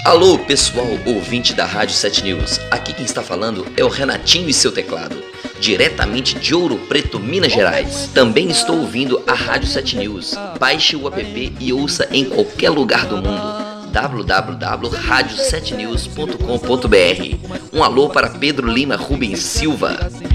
Alô, pessoal ouvinte da Rádio 7 News. Aqui quem está falando é o Renatinho e seu teclado, diretamente de Ouro Preto, Minas Gerais. Também estou ouvindo a Rádio 7 News. Baixe o app e ouça em qualquer lugar do mundo. www.radio7news.com.br. Um alô para Pedro Lima Rubens Silva.